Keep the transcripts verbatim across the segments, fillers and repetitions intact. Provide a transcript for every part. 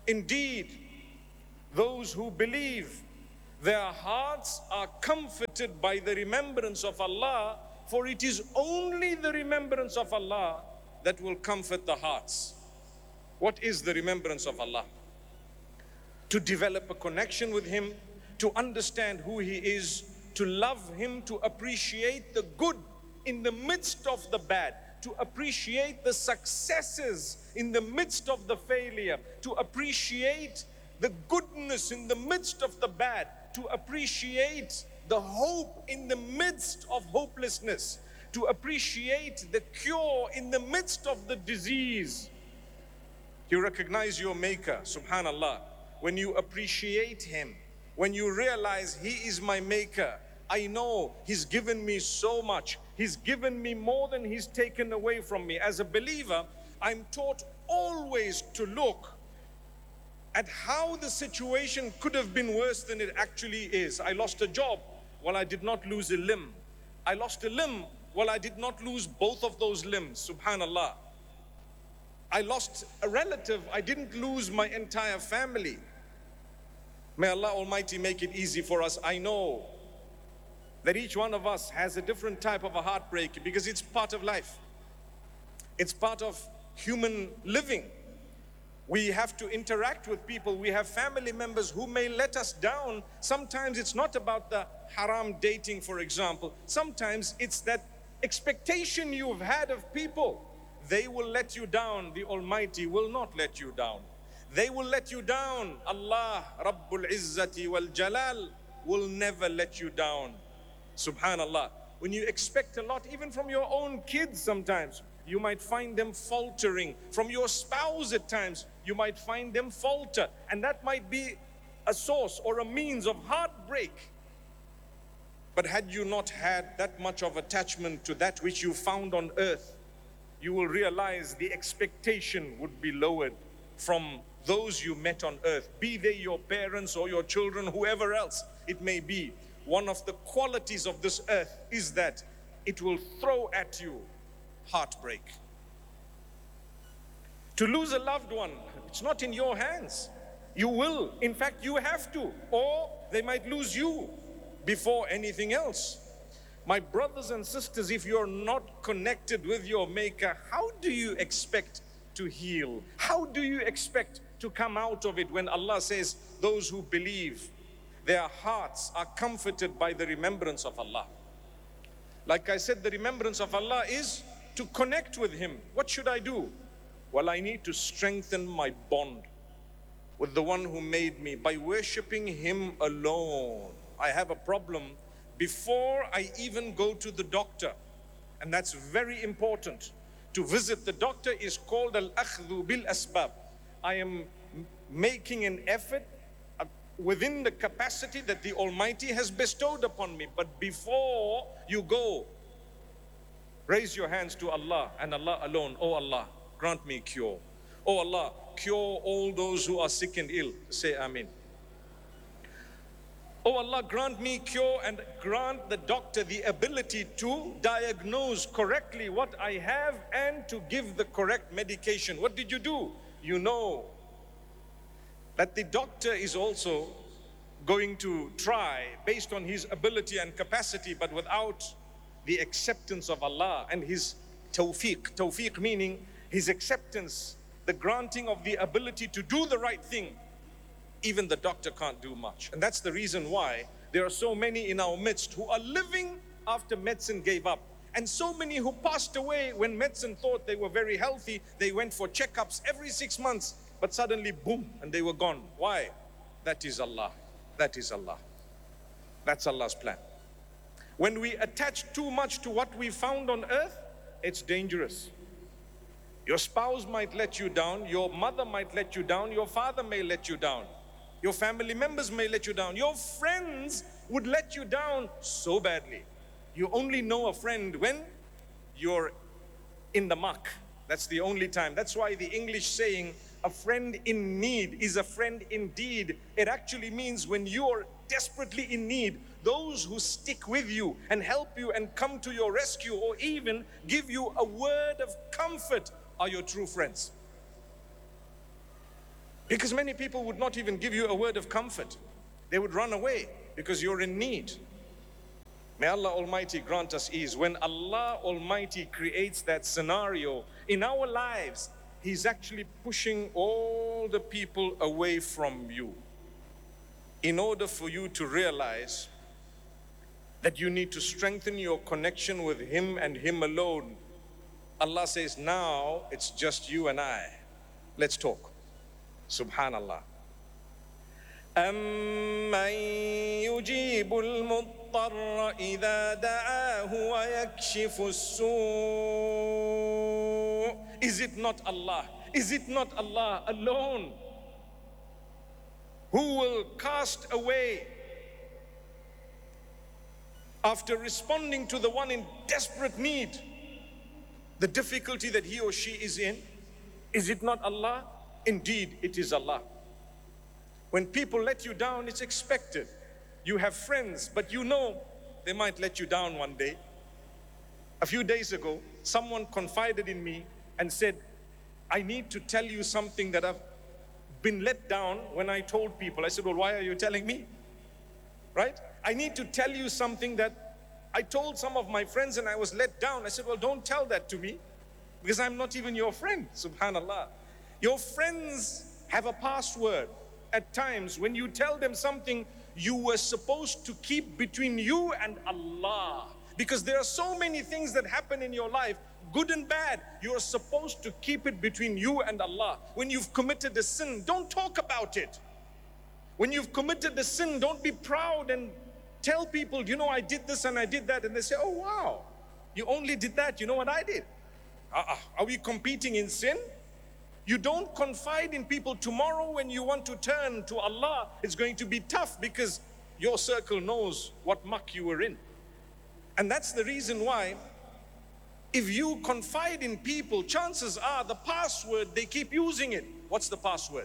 Indeed, those who believe, their hearts are comforted by the remembrance of Allah, for it is only the remembrance of Allah that will comfort the hearts. What is the remembrance of Allah? To develop a connection with Him, to understand who He is, to love Him, to appreciate the good in the midst of the bad, to appreciate the successes in the midst of the failure, to appreciate the goodness in the midst of the bad, to appreciate the hope in the midst of hopelessness, to appreciate the cure in the midst of the disease. You recognize your Maker, subhanallah. When you appreciate Him, when you realize He is my Maker, I know He's given me so much. He's given me more than He's taken away from me. As a believer, I'm taught always to look at how the situation could have been worse than it actually is. I lost a job, well, I did not lose a limb. I lost a limb, well, I did not lose both of those limbs, subhanallah. I lost a relative, I didn't lose my entire family. May Allah Almighty make it easy for us. I know that each one of us has a different type of a heartbreak because it's part of life. It's part of human living. We have to interact with people. We have family members who may let us down. Sometimes it's not about the haram dating, for example. Sometimes it's that expectation you've had of people. They will let you down. The Almighty will not let you down. They will let you down. Allah Rabbul Izzati wal Jalal will never let you down. Subhanallah. When you expect a lot, even from your own kids sometimes, you might find them faltering. From your spouse at times, you might find them falter. And that might be a source or a means of heartbreak. But had you not had that much of attachment to that which you found on earth, you will realize the expectation would be lowered from those you met on earth, be they your parents or your children, whoever else it may be. One of the qualities of this earth is that it will throw at you heartbreak. To lose a loved one, it's not in your hands. You will, in fact, you have to, or they might lose you before anything else. My brothers and sisters, if you're not connected with your Maker, how do you expect to heal? How do you expect to come out of it when Allah says, those who believe, their hearts are comforted by the remembrance of Allah? Like I said, the remembrance of Allah is to connect with Him. What should I do? Well, I need to strengthen my bond with the one who made me by worshiping Him alone. I have a problem before I even go to the doctor, and that's very important. To visit the doctor is called al-akhdhu bil-asbab. I am making an effort within the capacity that the Almighty has bestowed upon me. But before you go, raise your hands to Allah and Allah alone. Oh Allah, grant me cure. Oh Allah, cure all those who are sick and ill. Say Ameen. Oh Allah, grant me cure and grant the doctor the ability to diagnose correctly what I have and to give the correct medication. What did you do? You know that the doctor is also going to try based on his ability and capacity, but without the acceptance of Allah and His tawfiq. Tawfiq meaning His acceptance, the granting of the ability to do the right thing. Even the doctor can't do much. And that's the reason why there are so many in our midst who are living after medicine gave up. And so many who passed away when medicine thought they were very healthy. They went for checkups every six months, but suddenly, boom, and they were gone. Why? That is Allah. That is Allah. That's Allah's plan. When we attach too much to what we found on earth, it's dangerous. Your spouse might let you down. Your mother might let you down. Your father may let you down. Your family members may let you down. Your friends would let you down so badly. You only know a friend when you're in the muck. That's the only time. That's why the English saying, a friend in need is a friend indeed. It actually means when you're desperately in need, those who stick with you and help you and come to your rescue or even give you a word of comfort are your true friends. Because many people would not even give you a word of comfort. They would run away because you're in need. May Allah Almighty grant us ease. When Allah Almighty creates that scenario in our lives, He's actually pushing all the people away from you in order for you to realize that you need to strengthen your connection with Him and Him alone. Allah says, now it's just you and I. Let's talk. Subhanallah. أَمَّن يُجِيبُ الْمُضْطَرَّ إِذَا دَعَاهُ وَيَكْشِفُ السُّوءَ. Is it not Allah? Is it not Allah alone who will cast away after responding to the one in desperate need the difficulty that he or she is in? Is it not Allah? Indeed, it is Allah. When people let you down, it's expected. You have friends, but you know they might let you down one day. A few days ago, someone confided in me and said, I need to tell you something that I've been let down when I told people. I said, well, why are you telling me? Right? I need to tell you something that I told some of my friends and I was let down. I said, well, don't tell that to me because I'm not even your friend. Subhanallah. Your friends have a password. At times, when you tell them something you were supposed to keep between you and Allah, because there are so many things that happen in your life, good and bad, you are supposed to keep it between you and Allah. When you've committed a sin, don't talk about it. When you've committed a sin, don't be proud and tell people, you know, I did this and I did that, and they say, oh wow, you only did that, you know what I did? Uh-uh. Are we competing in sin? You don't confide in people. Tomorrow when you want to turn to Allah, it's going to be tough because your circle knows what muck you were in. And that's the reason why if you confide in people, chances are the password, they keep using it. What's the password?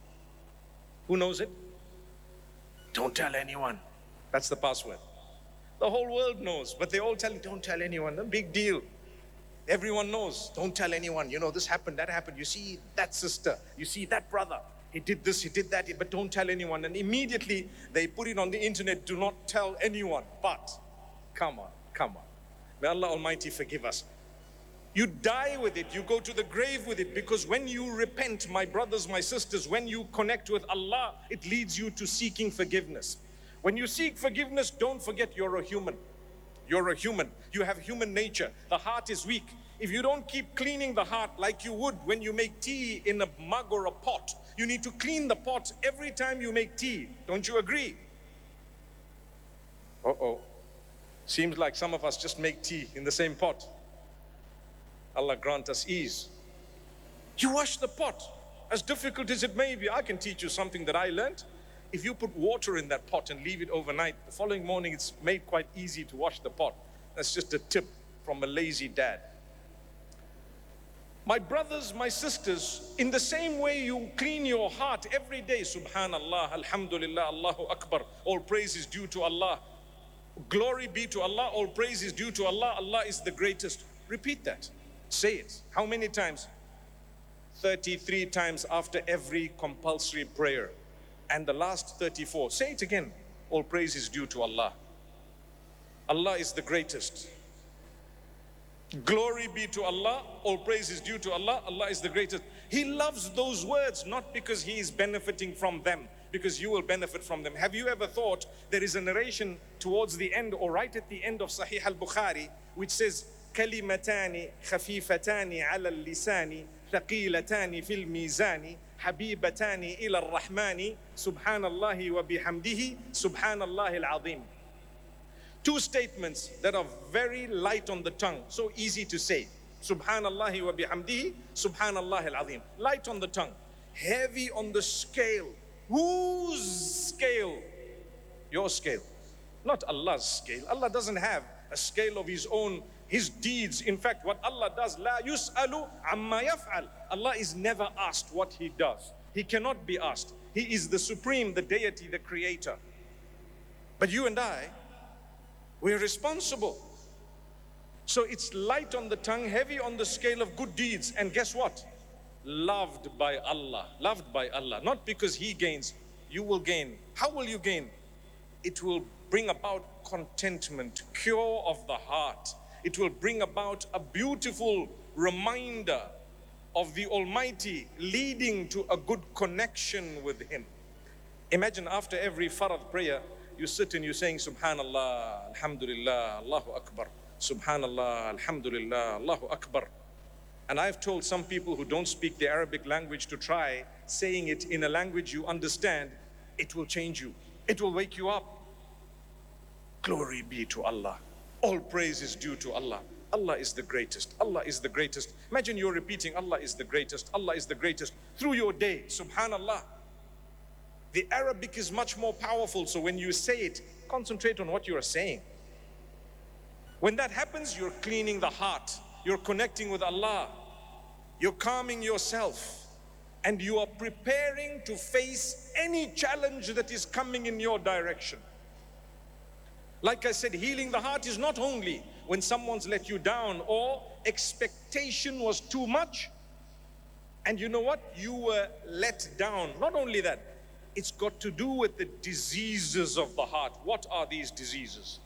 Who knows it? Don't tell anyone. That's the password. The whole world knows, but they all tell you, don't tell anyone. A big deal. Everyone knows, don't tell anyone, you know, this happened, that happened. You see that sister, you see that brother, he did this, he did that, but don't tell anyone. And immediately they put it on the internet, do not tell anyone. But, come on, come on. May Allah Almighty forgive us. You die with it, you go to the grave with it, because when you repent, my brothers, my sisters, when you connect with Allah, it leads you to seeking forgiveness. When you seek forgiveness, don't forget you're a human. You're a human. You have human nature. The heart is weak. If you don't keep cleaning the heart like you would when you make tea in a mug or a pot, you need to clean the pot every time you make tea. Don't you agree? Uh-oh. Seems like some of us just make tea in the same pot. Allah grant us ease. You wash the pot. As difficult as it may be, I can teach you something that I learned. If you put water in that pot and leave it overnight, the following morning it's made quite easy to wash the pot. That's just a tip from a lazy dad. My brothers, my sisters, in the same way you clean your heart every day, Subhanallah, Alhamdulillah, Allahu Akbar, all praise is due to Allah. Glory be to Allah, all praise is due to Allah, Allah is the greatest. Repeat that. Say it. How many times? thirty-three times after every compulsory prayer. And the last thirty-four, say it again. All praise is due to Allah. Allah is the greatest. Glory be to Allah. All praise is due to Allah. Allah is the greatest. He loves those words not because He is benefiting from them, because you will benefit from them. Have you ever thought there is a narration towards the end or right at the end of Sahih al-Bukhari which says, كلمتان خفيفتان على اللسان ثقيلتان في الميزان حبيبتان إلى الرحمن سبحان الله وبحمده سبحان الله العظيم. Two statements that are very light on the tongue, so easy to say. Subhanallah wa bihamdihi, Subhanallah al-Azim. Light on the tongue, heavy on the scale. Whose scale? Your scale, not Allah's scale. Allah doesn't have a scale of His own, His deeds. In fact, what Allah does, la yus'alu amma yaf'al. Allah is never asked what He does. He cannot be asked. He is the supreme, the deity, the creator. But you and I, we're responsible. So it's light on the tongue, heavy on the scale of good deeds. And guess what? loved by Allah, loved by Allah, not because He gains, you will gain. How will you gain? It will bring about contentment, cure of the heart. It will bring about a beautiful reminder of the Almighty, leading to a good connection with Him. Imagine after every farad prayer, you sit and you're saying Subhanallah, Alhamdulillah, Allahu Akbar, Subhanallah, Alhamdulillah, Allahu Akbar. And I've told some people who don't speak the Arabic language to try saying it in a language you understand. It will change you. It will wake you up. Glory be to Allah. All praise is due to Allah. Allah is the greatest. Allah is the greatest. Imagine you're repeating Allah is the greatest. Allah is the greatest through your day. Subhanallah. The Arabic is much more powerful. So when you say it, concentrate on what you are saying. When that happens, you're cleaning the heart. You're connecting with Allah. You're calming yourself. And you are preparing to face any challenge that is coming in your direction. Like I said, healing the heart is not only when someone's let you down or expectation was too much. And you know what? You were let down. Not only that, it's got to do with the diseases of the heart. What are these diseases?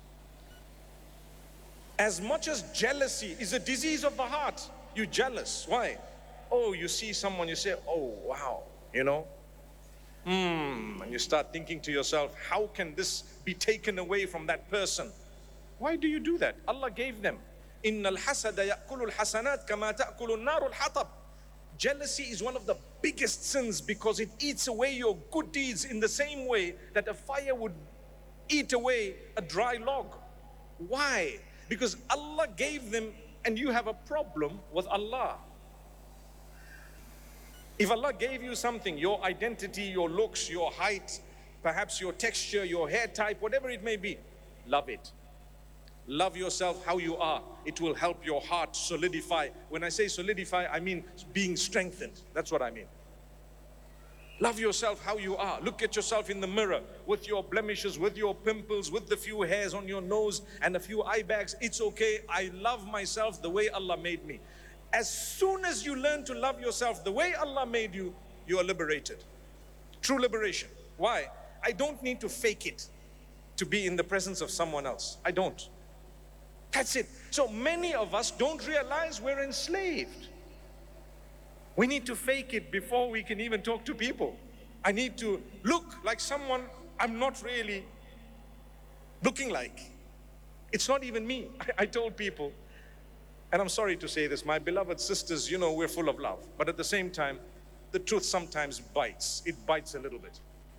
As much as jealousy is a disease of the heart, you're jealous. Why? Oh, you see someone, you say, oh, wow, you know. Hmm, and you start thinking to yourself, how can this be taken away from that person? Why do you do that? Allah gave them. Innal hasada ya'kulul hasanat kama ta'kulun narul hatab. Jealousy is one of the biggest sins because it eats away your good deeds in the same way that a fire would eat away a dry log. Why? Because Allah gave them and you have a problem with Allah. If Allah gave you something, your identity, your looks, your height, perhaps your texture, your hair type, whatever it may be, love it. Love yourself how you are. It will help your heart solidify. When I say solidify, I mean being strengthened. That's what I mean. Love yourself how you are. Look at yourself in the mirror with your blemishes, with your pimples, with the few hairs on your nose and a few eye bags. It's okay. I love myself the way Allah made me. As soon as you learn to love yourself the way Allah made you, you are liberated. True liberation. Why? I don't need to fake it to be in the presence of someone else. I don't. That's it. So many of us don't realize we're enslaved. We need to fake it before we can even talk to people. I need to look like someone I'm not really looking like. It's not even me. I, I told people, and I'm sorry to say this, my beloved sisters, you know, we're full of love. But at the same time, the truth sometimes bites. It bites a little bit.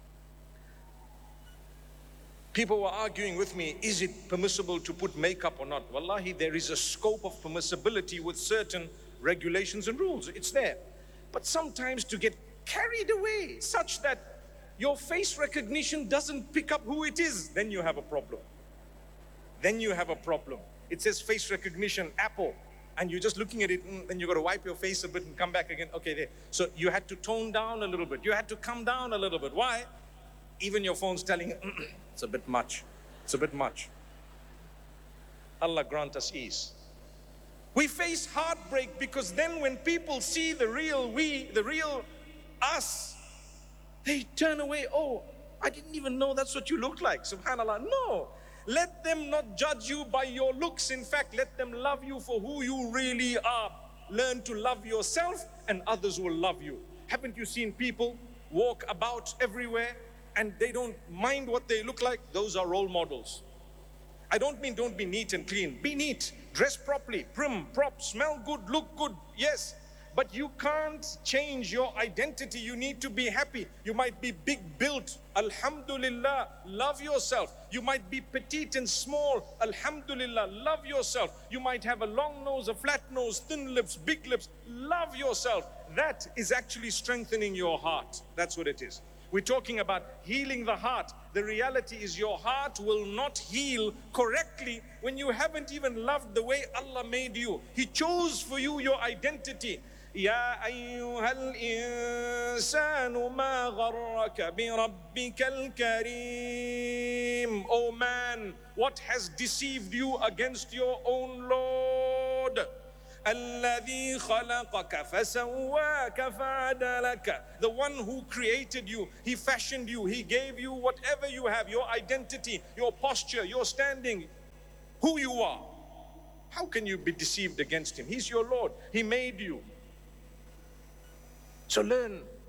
People were arguing with me, is it permissible to put makeup or not? Wallahi, there is a scope of permissibility with certain regulations and rules. It's there. But sometimes to get carried away such that your face recognition doesn't pick up who it is, then you have a problem. Then you have a problem. It says face recognition, Apple, and you're just looking at it, and then you got to wipe your face a bit and come back again. Okay, there. So you had to tone down a little bit. You had to come down a little bit. Why? Even your phone's telling you, it's a bit much. It's a bit much. Allah grant us ease. We face heartbreak because then when people see the real we, the real us, they turn away. Oh, I didn't even know that's what you look like. Subhanallah. No. Let them not judge you by your looks. In fact, let them love you for who you really are. Learn to love yourself and others will love you. Haven't you seen people walk about everywhere and they don't mind what they look like? Those are role models. I don't mean don't be neat and clean. Be neat, dress properly, prim, prop, smell good, look good, yes. But you can't change your identity. You need to be happy. You might be big built. Alhamdulillah, love yourself. You might be petite and small. Alhamdulillah, love yourself. You might have a long nose, a flat nose, thin lips, big lips. Love yourself. That is actually strengthening your heart. That's what it is. We're talking about healing the heart. The reality is your heart will not heal correctly when you haven't even loved the way Allah made you. He chose for you your identity. يا أيها الإنسان ما غرك بربك الكريم. Oh man, what has deceived you against your own Lord? الذي خلقك فسواك فعدلك. The one who created you, he fashioned you, he gave you whatever you have, your identity, your posture, your standing, who you are. How can you be deceived against him? He's your Lord. He made you. So learn